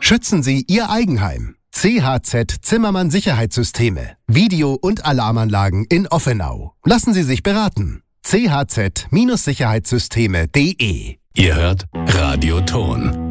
Schützen Sie Ihr Eigenheim. CHZ Zimmermann Sicherheitssysteme. Video- und Alarmanlagen in Offenau. Lassen Sie sich beraten. chz-sicherheitssysteme.de. Ihr hört Radio Ton.